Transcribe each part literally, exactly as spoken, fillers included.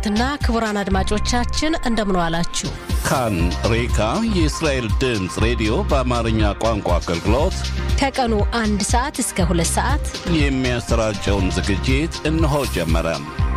ክቡራትና ክቡራን አድማጮቻችን እንደምን ዋላችሁ። ካን ሬካ የእስራኤል ድምጽ ሬዲዮ በአማርኛ ቋንቋ አገልግሎት ከቀኑ አንድ ሰዓት እስከ ሁለት ሰዓት የሚያሰራጨውን ዝግጅት እነሆ ጀመረ።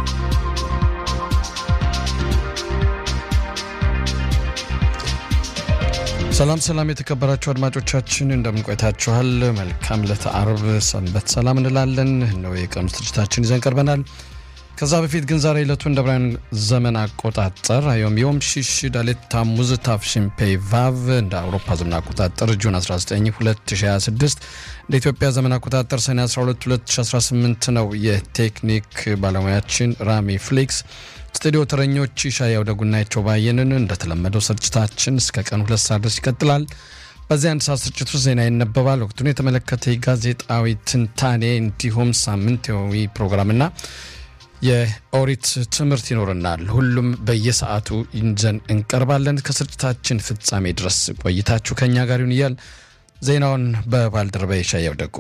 ሰላም ሰላም የተከበራችሁ አድማጮቻችን እንደምን ቆይታችኋል? መልካም ለተአርብ ሰንበት ሰላም እንላለን። ነው የቀኑ ስርጭታችን ይዘን ቀርበናል። ከዛ በፊት ግን ዛሬ ዕለቱ እንደ ብራን ዘመን አቆጣጠር አዮም ዮም ሽሽ ዳሌት ታሙዝ ታፍሽን ፔቫቭ እንደ አውሮፓ ዘመን አቆጣጠር ጁን አስራ ዘጠኝ ሁለት ሺህ ሃያ ስድስት እንደ ኢትዮጵያ ዘመን አቆጣጠር ሰኔ አስራ ሁለት ሁለት ሺህ አስራ ስምንት ነው። የቴክኒክ ባለሙያችን ራሚ ፍሊክስ፣ ስቱዲዮ ተረኞች ሻያው ደጉናቸው ባየንን። እንደተለመደው ስርጭታችን እስከ ቀን ሁለት ሰዓት ድረስ ይቀጥላል። በዚህ አንድ ሰዓት ስርጭቱ ዜና ይነበባል። ወቅቱን የተመለከተ ጋዜጣዊ ትንታኔ እንዲሁም ሳምንታዊ ፕሮግራምና የኦሪት ትምህርት ይኖርናል። ሁሉም በየሰዓቱ ይንዘን እንቀርባለን። ከስርጭታችን ፍጻሜ ድረስ ቆይታችሁ ከኛ ጋር ይሁን እያል ዜናውን በባልደረባ ሻያው ደጉ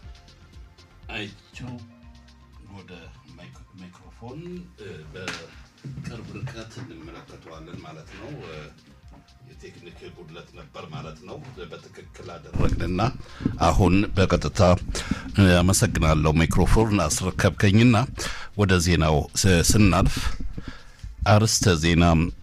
አይቸው ወደ ማይክሮፎን በቅርብ ርቀት እንመለከተዋለን ማለት ነው። የቴክኒክ ጉድለት ነበር ማለት ነው። በትክክል አደረግንና አሁን በቀጥታ አመሰግናለሁ ማይክሮፎን አስረከብከኝና ወደ ዜናው ስናልፍ አርስተ ዜና።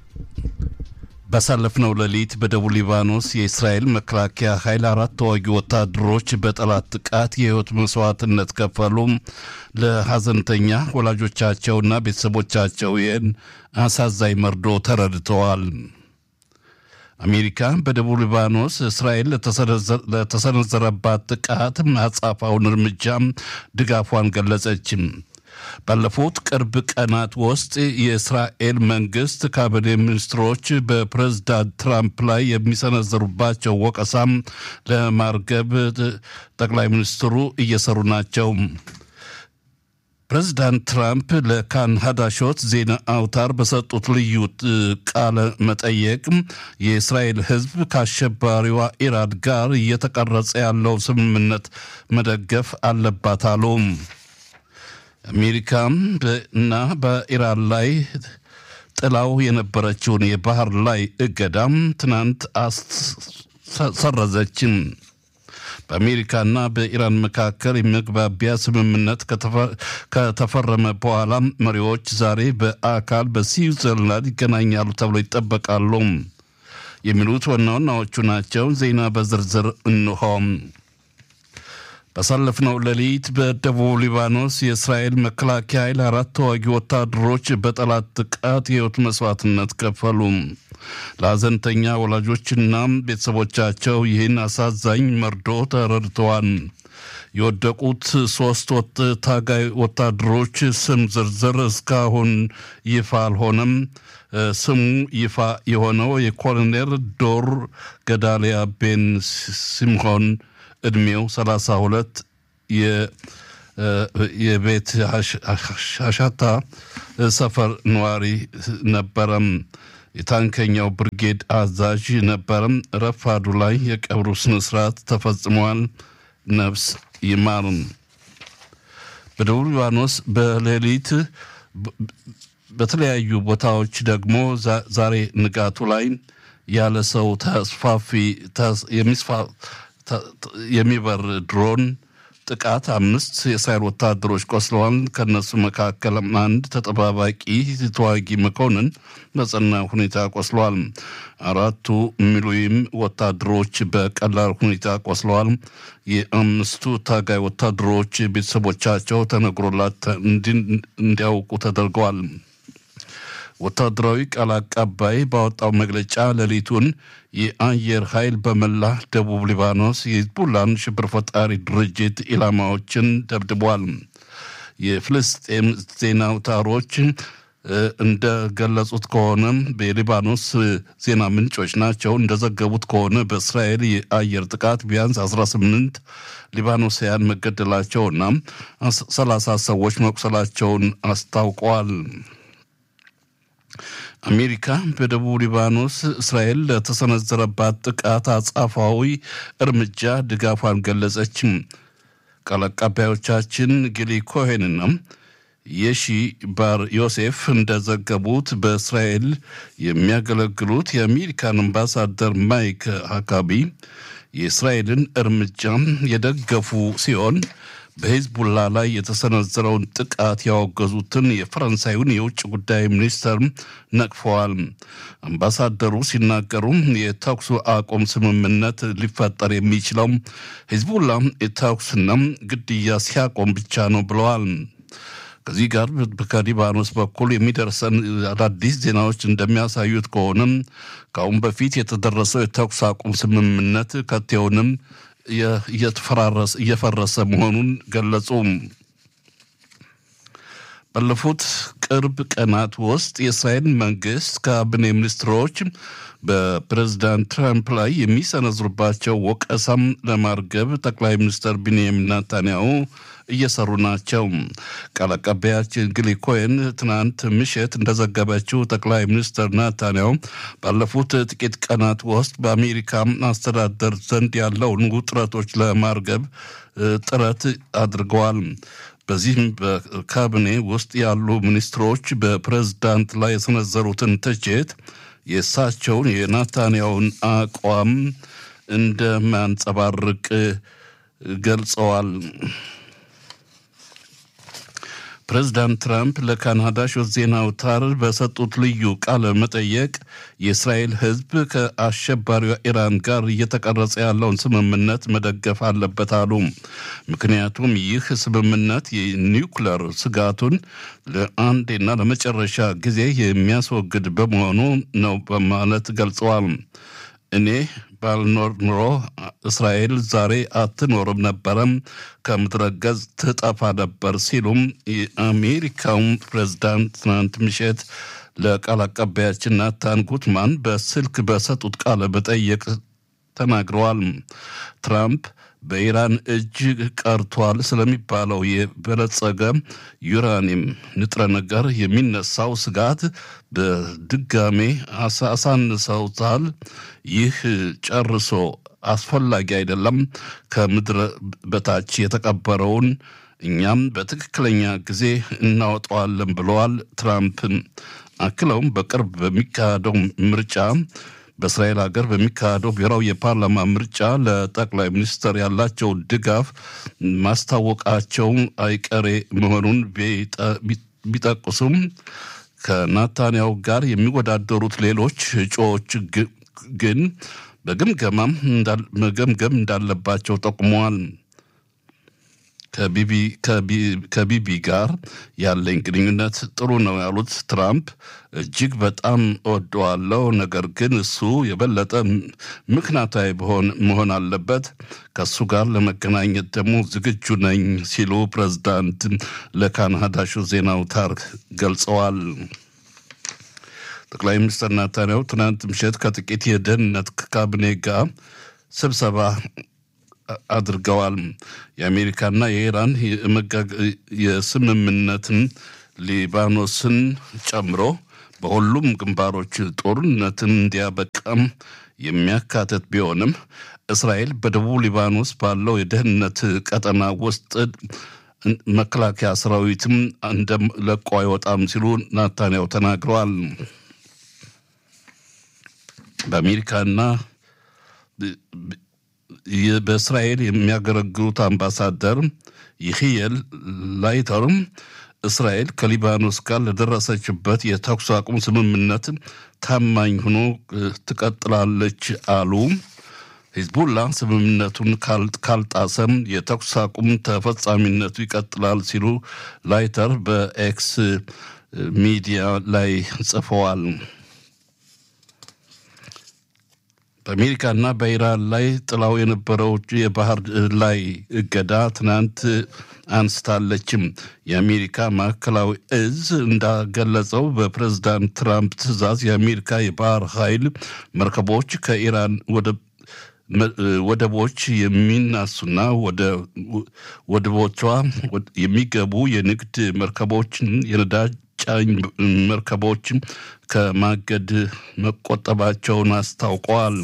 በሳለፍነው ሌሊት በደቡብ ሊባኖስ የእስራኤል መከላከያ ኃይል አራት ተዋጊ ወታደሮች በጠላት ጥቃት የህይወት መስዋዕትነት ከፈሉ። ለሐዘንተኛ ወላጆቻቸውና ቤተሰቦቻቸው ይህን አሳዛኝ መርዶ ተረድተዋል። አሜሪካ በደቡብ ሊባኖስ እስራኤል ለተሰነዘረባት ጥቃት አጸፋውን እርምጃ ድጋፏን ገለጸች። ባለፉት ቅርብ ቀናት ውስጥ የእስራኤል መንግስት ካቢኔ ሚኒስትሮች በፕሬዝዳንት ትራምፕ ላይ የሚሰነዘሩባቸው ወቀሳም ለማርገብ ጠቅላይ ሚኒስትሩ እየሰሩ ናቸው። ፕሬዝዳንት ትራምፕ ለካን ሀዳሾት ዜና አውታር በሰጡት ልዩ ቃለ መጠየቅ የእስራኤል ህዝብ ከአሸባሪዋ ኢራን ጋር እየተቀረጸ ያለው ስምምነት መደገፍ አለባት አሉ። አሜሪካም እና በኢራን ላይ ጥላው የነበረችውን የባህር ላይ እገዳም ትናንት ሰረዘች። በአሜሪካና በኢራን መካከል የመግባቢያ ስምምነት ከተፈረመ በኋላ መሪዎች ዛሬ በአካል በስዊዘርላንድ ይገናኛሉ ተብሎ ይጠበቃሉ። የሚሉት ዋና ዋናዎቹ ናቸው። ዜና በዝርዝር እንሆ። በሳለፍነው ሌሊት በደቡብ ሊባኖስ የእስራኤል መከላከያ ኃይል አራት ተዋጊ ወታደሮች በጠላት ጥቃት የህይወት መስዋዕትነት ከፈሉ። ለሐዘንተኛ ወላጆችና ቤተሰቦቻቸው ይህን አሳዛኝ መርዶ ተረድተዋል። የወደቁት ሶስት ታጋይ ወታደሮች ስም ዝርዝር እስካሁን ይፋ አልሆነም። ስሙ ይፋ የሆነው የኮሎኔል ዶር ገዳሊያ ቤን ሲምሆን እድሜው ሰላሳ ሁለት የቤት ሻሻታ ሰፈር ነዋሪ ነበረም። የታንከኛው ብርጌድ አዛዥ ነበረም። ረፋዱ ላይ የቀብሩ ስነ ስርዓት ተፈጽሟል። ነፍስ ይማር። በደቡብ ሊባኖስ በሌሊት በተለያዩ ቦታዎች ደግሞ ዛሬ ንጋቱ ላይ ያለ ሰው ተስፋፊ የሚስፋ የሚበር ድሮን ጥቃት አምስት የእስራኤል ወታደሮች ቆስለዋል። ከነሱ መካከል አንድ ተጠባባቂ ተዋጊ መኮንን በጽና ሁኔታ ቆስለዋል። አራቱ ሚሊዮን ወታደሮች በቀላል ሁኔታ ቆስለዋል። የአምስቱ ታጋይ ወታደሮች ቤተሰቦቻቸው ተነግሮላት እንዲያውቁ ተደርገዋል። ወታደራዊ ቃል አቀባይ ባወጣው መግለጫ ሌሊቱን የአየር ኃይል በመላ ደቡብ ሊባኖስ የሂዝቡላን ሽብር ፈጣሪ ድርጅት ኢላማዎችን ደብድቧል። የፍልስጤም ዜና አውታሮች እንደገለጹት ከሆነ በሊባኖስ ዜና ምንጮች ናቸው እንደዘገቡት ከሆነ በእስራኤል የአየር ጥቃት ቢያንስ አስራ ስምንት ሊባኖሳውያን መገደላቸውና ሰላሳ ሰዎች መቁሰላቸውን አስታውቀዋል። አሜሪካ በደቡብ ሊባኖስ እስራኤል ለተሰነዘረባት ጥቃት አጸፋዊ እርምጃ ድጋፏን ገለጸች። ቃል አቀባዮቻችን ጊሊ ኮሄንና የሺ ባር ዮሴፍ እንደዘገቡት በእስራኤል የሚያገለግሉት የአሜሪካን አምባሳደር ማይክ ሃካቢ የእስራኤልን እርምጃ የደገፉ ሲሆን በሂዝቡላ ላይ የተሰነዘረውን ጥቃት ያወገዙትን የፈረንሳዩን የውጭ ጉዳይ ሚኒስተር ነቅፈዋል። አምባሳደሩ ሲናገሩ የተኩስ አቁም ስምምነት ሊፈጠር የሚችለው ሂዝቡላ የተኩስና ግድያ ሲያቆም ብቻ ነው ብለዋል። ከዚህ ጋር ከሊባኖስ በኩል የሚደርሰን አዳዲስ ዜናዎች እንደሚያሳዩት ከሆነ ከአሁን በፊት የተደረሰው የተኩስ አቁም ስምምነት ከቴውንም እየተፈራረሰ እየፈረሰ መሆኑን ገለጹ። ባለፉት ቅርብ ቀናት ውስጥ የእስራኤል መንግስት ካቢኔ ሚኒስትሮች በፕሬዝዳንት ትራምፕ ላይ የሚሰነዝሩባቸው ወቀሳም ለማርገብ ጠቅላይ ሚኒስትር ቢንያሚን ኔታንያሁ እየሰሩ ናቸው። ቃል አቀባያችን ጊሊ ኮይን ትናንት ምሽት እንደዘገበችው ጠቅላይ ሚኒስትር ኔታንያሁ ባለፉት ጥቂት ቀናት ውስጥ በአሜሪካ አስተዳደር ዘንድ ያለውን ውጥረቶች ለማርገብ ጥረት አድርገዋል። በዚህም በካቢኔ ውስጥ ያሉ ሚኒስትሮች በፕሬዝዳንት ላይ የሰነዘሩትን ትችት የእሳቸውን የኔታንያሁን አቋም እንደማያንጸባርቅ ገልጸዋል። ፕሬዝዳንት ትራምፕ ለካናዳ ሾት ዜና አውታር በሰጡት ልዩ ቃለ መጠየቅ የእስራኤል ሕዝብ ከአሸባሪዋ ኢራን ጋር እየተቀረጸ ያለውን ስምምነት መደገፍ አለበት አሉ። ምክንያቱም ይህ ስምምነት የኒውክሌር ስጋቱን ለአንዴና ለመጨረሻ ጊዜ የሚያስወግድ በመሆኑ ነው በማለት ገልጸዋል። እኔ ባልኖር ኖሮ እስራኤል ዛሬ አትኖርም ነበረም፣ ከምድረ ገጽ ትጠፋ ነበር ሲሉም የአሜሪካው ፕሬዝዳንት ትናንት ምሽት ለቃል አቀባያችን ናታን ጉትማን በስልክ በሰጡት ቃለ መጠይቅ ተናግረዋል። ትራምፕ በኢራን እጅ ቀርቷል ስለሚባለው የበለጸገ ዩራኒየም ንጥረ ነገር የሚነሳው ስጋት በድጋሜ አሳንሰውታል። ይህ ጨርሶ አስፈላጊ አይደለም። ከምድር በታች የተቀበረውን እኛም በትክክለኛ ጊዜ እናወጣዋለን ብለዋል ትራምፕ። አክለውም በቅርብ በሚካሄደው ምርጫ በእስራኤል ሀገር በሚካሄደው ብሔራዊ የፓርላማ ምርጫ ለጠቅላይ ሚኒስትር ያላቸው ድጋፍ ማስታወቃቸው አይቀሬ መሆኑን ቢጠቁሱም ከናታንያሁ ጋር የሚወዳደሩት ሌሎች እጩዎች ግን በግምገማም መገምገም እንዳለባቸው ጠቁመዋል። ከቢቢ ጋር ያለኝ ግንኙነት ጥሩ ነው ያሉት ትራምፕ እጅግ በጣም እወደዋለሁ፣ ነገር ግን እሱ የበለጠ ምክንያታዊ መሆን አለበት፣ ከእሱ ጋር ለመገናኘት ደግሞ ዝግጁ ነኝ ሲሉ ፕሬዝዳንት ለካናዳ ሾት ዜና አውታር ገልጸዋል። ጠቅላይ ሚኒስትር ኔታንያሁ ትናንት ምሽት ከጥቂት የደህንነት ካቢኔ ጋር ስብሰባ አድርገዋል። የአሜሪካና የኢራን የስምምነትን ሊባኖስን ጨምሮ በሁሉም ግንባሮች ጦርነትን እንዲያበቃም የሚያካትት ቢሆንም እስራኤል በደቡብ ሊባኖስ ባለው የደህንነት ቀጠና ውስጥ መከላከያ ሰራዊትም እንደለቆ አይወጣም ሲሉ ኔታንያሁ ተናግረዋል። በአሜሪካና በእስራኤል የሚያገለግሉት አምባሳደር ይህየል ላይተርም እስራኤል ከሊባኖስ ጋር ለደረሰችበት የተኩስ አቁም ስምምነት ታማኝ ሆኖ ትቀጥላለች አሉ። ሂዝቡላ ስምምነቱን ካልጣሰም የተኩስ አቁም ተፈጻሚነቱ ይቀጥላል ሲሉ ላይተር በኤክስ ሚዲያ ላይ ጽፈዋል። በአሜሪካና በኢራን ላይ ጥላው የነበረው የባህር ላይ እገዳ ትናንት አንስታለችም። የአሜሪካ ማዕከላዊ እዝ እንዳገለጸው በፕሬዝዳንት ትራምፕ ትዕዛዝ የአሜሪካ የባህር ኃይል መርከቦች ከኢራን ወደቦች የሚናሱና ወደ ወደቦቿ የሚገቡ የንግድ መርከቦችን የነዳጅ ጫኝ መርከቦች ከማገድ መቆጠባቸውን አስታውቀዋል።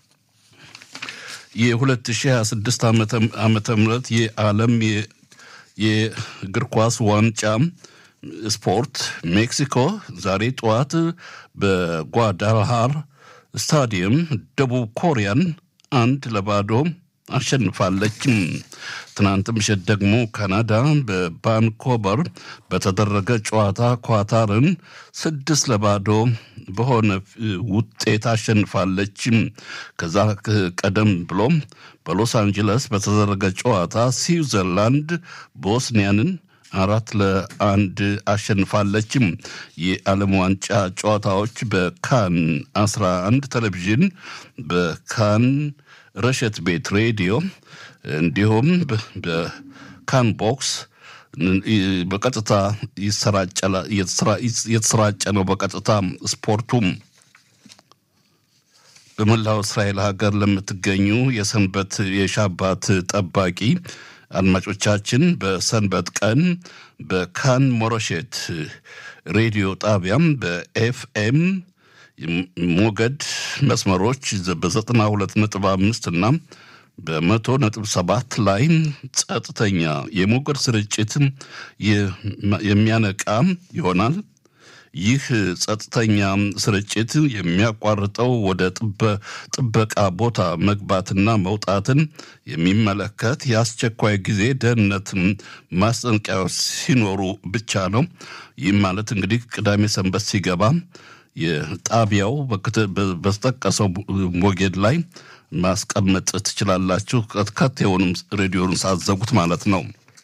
የ2026 ዓመተ ምህረት የዓለም የእግር ኳስ ዋንጫ ስፖርት ሜክሲኮ ዛሬ ጠዋት በጓዳልሃር ስታዲየም ደቡብ ኮሪያን አንድ ለባዶ አሸንፋለች። ትናንት ምሽት ደግሞ ካናዳ በቫንኮቨር በተደረገ ጨዋታ ኳታርን ስድስት ለባዶ በሆነ ውጤት አሸንፋለች። ከዛ ቀደም ብሎ በሎስ አንጀለስ በተደረገ ጨዋታ ስዊዘርላንድ ቦስኒያንን አራት ለአንድ አሸንፋለች። የዓለም ዋንጫ ጨዋታዎች በካን አስራ አንድ ቴሌቪዥን በካን ረሸት ቤት ሬዲዮ እንዲሁም በካን ቦክስ በቀጥታ ይሰራጫል የተሰራጨ ነው። በቀጥታ ስፖርቱም በመላው እስራኤል ሀገር ለምትገኙ የሰንበት የሻባት ጠባቂ አድማጮቻችን በሰንበት ቀን በካን ሞሮሼት ሬዲዮ ጣቢያም በኤፍኤም ሞገድ መስመሮች በዘጠና ሁለት ነጥብ አምስት እና በመቶ ነጥብ ሰባት ላይ ጸጥተኛ የሞገድ ስርጭት የሚያነቃ ይሆናል። ይህ ጸጥተኛ ስርጭት የሚያቋርጠው ወደ ጥበቃ ቦታ መግባትና መውጣትን የሚመለከት የአስቸኳይ ጊዜ ደህንነት ማስጠንቀቂያዎች ሲኖሩ ብቻ ነው። ይህ ማለት እንግዲህ ቅዳሜ ሰንበት ሲገባ የጣቢያው በተጠቀሰው ሞገድ ላይ ማስቀመጥ ትችላላችሁ። ከት የሆኑም ሬዲዮን ሳዘጉት ማለት ነው።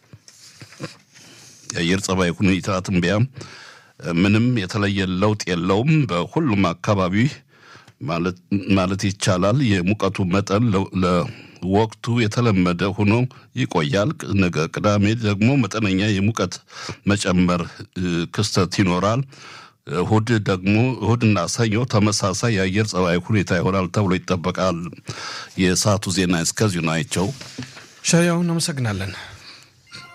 የአየር ጸባይ ሁኔታ ትንበያ ምንም የተለየ ለውጥ የለውም። በሁሉም አካባቢ ማለት ማለት ይቻላል የሙቀቱ መጠን ለወቅቱ የተለመደ ሆኖ ይቆያል። ነገ ቅዳሜ ደግሞ መጠነኛ የሙቀት መጨመር ክስተት ይኖራል። እሁድ ደግሞ እሁድና ሰኞ ተመሳሳይ የአየር ጸባይ ሁኔታ ይሆናል ተብሎ ይጠበቃል። የሰዓቱ ዜና እስከዚሁ ናቸው። ሻያውን እናመሰግናለን።